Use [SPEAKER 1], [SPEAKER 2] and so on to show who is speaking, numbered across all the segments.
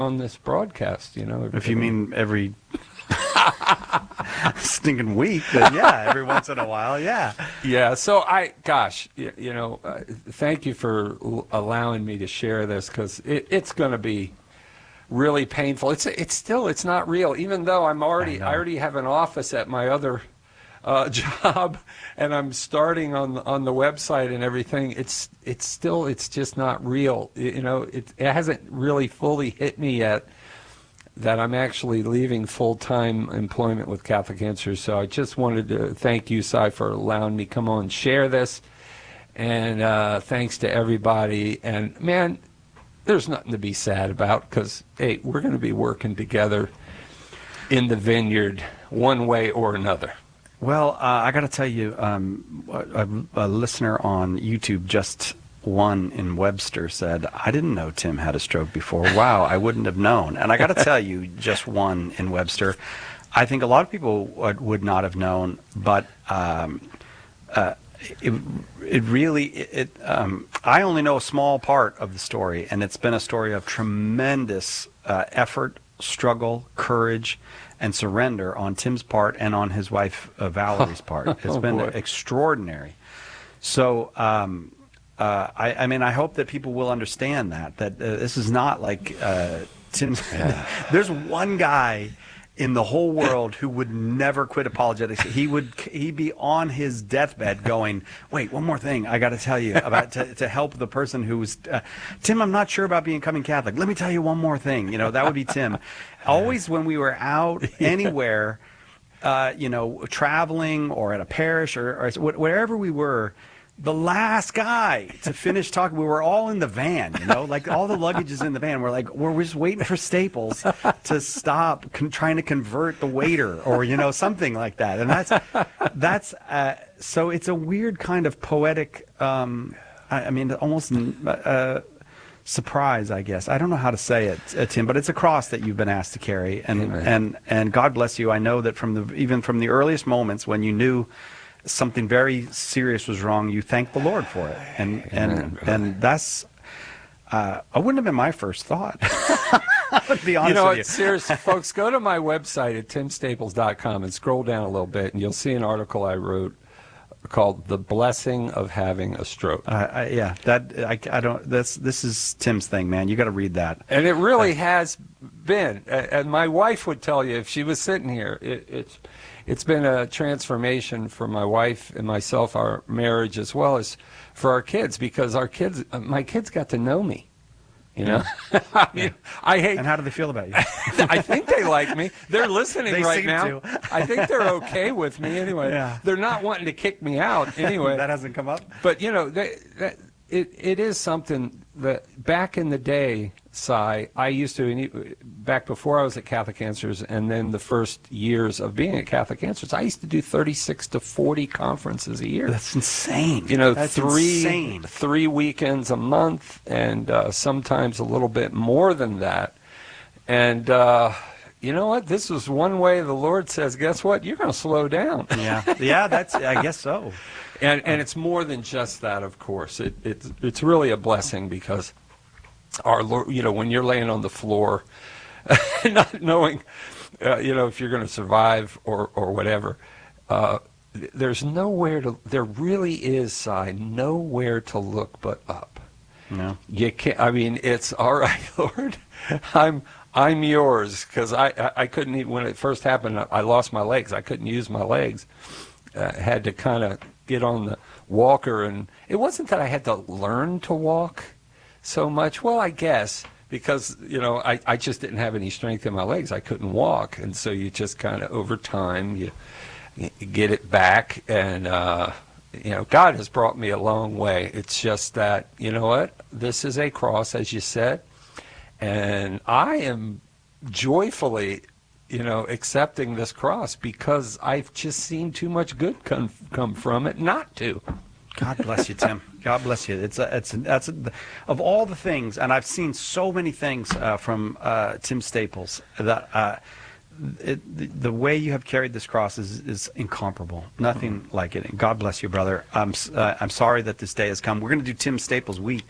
[SPEAKER 1] on this broadcast,
[SPEAKER 2] If you mean every stinking week, then yeah, every once in a while, yeah.
[SPEAKER 1] Yeah, so thank you for allowing me to share this, because it's going to be really painful. It's not real, even though I already have an office at my other job, and I'm starting on the website and everything. It's just not real. It hasn't really fully hit me yet that I'm actually leaving full-time employment with Catholic Answers. So I just wanted to thank you, Cy, for allowing me to come on and share this. And thanks to everybody. And, man, there's nothing to be sad about, because, hey, we're going to be working together in the vineyard one way or another.
[SPEAKER 2] Well, I got to tell you, a listener on YouTube just one in Webster said, I didn't know Tim had a stroke before. Wow, I wouldn't have known. And I got to tell you, just one in Webster, I think a lot of people would not have known, but I only know a small part of the story, and it's been a story of tremendous effort, struggle, courage, and surrender on Tim's part and on his wife Valerie's part. It's been extraordinary. So, I hope that people will understand that this is not like Tim's. There's one guy in the whole world who would never quit apologetics. He'd be on his deathbed going, wait, one more thing I got to tell you about to help the person who was Tim, I'm not sure about becoming Catholic. Let me tell you one more thing. That would be Tim. Always when we were out anywhere, traveling or at a parish or wherever we were, the last guy to finish talking, we were all in the van, like all the luggage is in the van. We're just waiting for Staples to stop trying to convert the waiter or, something like that. And that's so it's a weird kind of poetic, almost surprise, I guess. I don't know how to say it, Tim, but it's a cross that you've been asked to carry. And God bless you. I know that even from the earliest moments when you knew something very serious was wrong, you thanked the Lord for it, and that's I wouldn't have been my first thought. To be honest with you.
[SPEAKER 1] Seriously, folks, go to my website at timstaples.com and scroll down a little bit, and you'll see an article I wrote called "The Blessing of Having a Stroke." This is Tim's thing, man. You got to read that. And it really has been. And my wife would tell you if she was sitting here. It's been a transformation for my wife and myself, our marriage, as well as for our kids, because my kids got to know me. I hate.
[SPEAKER 2] And how do they feel about you?
[SPEAKER 1] I think they like me. They're listening right now. I think they're okay with me anyway. Yeah. They're not wanting to kick me out anyway.
[SPEAKER 2] That hasn't come up.
[SPEAKER 1] But it is something that back in the day, Cy, I used to, back before I was at Catholic Answers, and then the first years of being at Catholic Answers, I used to do 36 to 40 conferences a year.
[SPEAKER 2] That's insane.
[SPEAKER 1] That's insane. 3 weekends a month, and sometimes a little bit more than that. And you know what? This is one way the Lord says, guess what? You're going to slow down.
[SPEAKER 2] Yeah, I guess so.
[SPEAKER 1] And it's more than just that, of course. It's really a blessing, because our Lord, when you're laying on the floor, not knowing, if you're going to survive or whatever, there really is, Si, nowhere to look but up.
[SPEAKER 2] No.
[SPEAKER 1] You can't. It's all right, Lord. I'm yours, because I couldn't even, when it first happened, I lost my legs. I couldn't use my legs. Had to kind of get on the walker, and it wasn't that I had to learn to walk so much. Well, I guess because I just didn't have any strength in my legs. I couldn't walk, and so you just kind of over time you get it back, and God has brought me a long way. It's just that what, this is a cross, as you said, and I am joyfully accepting this cross, because I've just seen too much good come from it not to.
[SPEAKER 2] God bless you, Tim. God bless you. It's of all the things, and I've seen so many things from Tim Staples that the way you have carried this cross is incomparable. Nothing like it. And God bless you, brother. I'm sorry that this day has come. We're going to do Tim Staples Week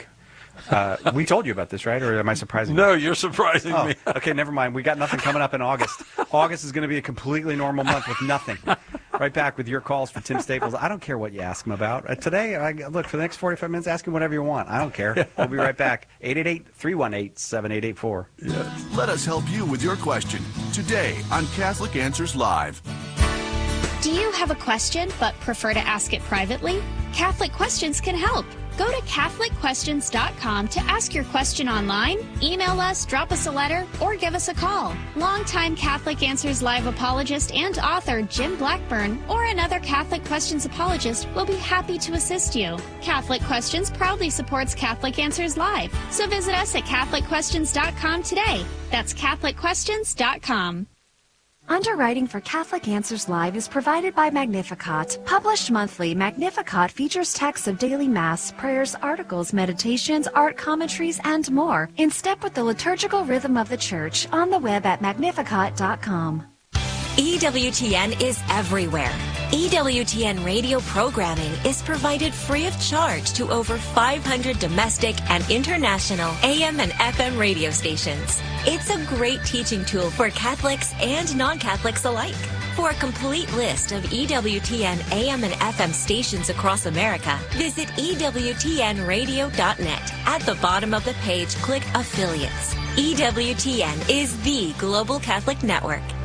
[SPEAKER 2] We told you about this, right? Or am I surprising you?
[SPEAKER 1] No, you're surprising me.
[SPEAKER 2] Okay, never mind. We got nothing coming up in August. August is going to be a completely normal month with nothing. Right back with your calls for Tim Staples. I don't care what you ask him about. Today, look, for the next 45 minutes, ask him whatever you want. I don't care. We'll be right back. 888-318-7884.
[SPEAKER 1] Yes.
[SPEAKER 3] Let us help you with your question today on Catholic Answers Live.
[SPEAKER 4] Do you have a question but prefer to ask it privately? Catholic Questions can help. Go to CatholicQuestions.com to ask your question online, email us, drop us a letter, or give us a call. Longtime Catholic Answers Live apologist and author Jim Blackburn or another Catholic Questions apologist will be happy to assist you. Catholic Questions proudly supports Catholic Answers Live, so visit us at CatholicQuestions.com today. That's CatholicQuestions.com.
[SPEAKER 5] Underwriting for Catholic Answers Live is provided by Magnificat. Published monthly, Magnificat features texts of daily Mass, prayers, articles, meditations, art commentaries, and more, in step with the liturgical rhythm of the Church, on the web at magnificat.com.
[SPEAKER 6] EWTN is everywhere. EWTN radio programming is provided free of charge to over 500 domestic and international AM and FM radio stations. It's a great teaching tool for Catholics and non-Catholics alike. For a complete list of EWTN AM and FM stations across America, visit EWTNradio.net. At the bottom of the page, click Affiliates. EWTN is the global Catholic network.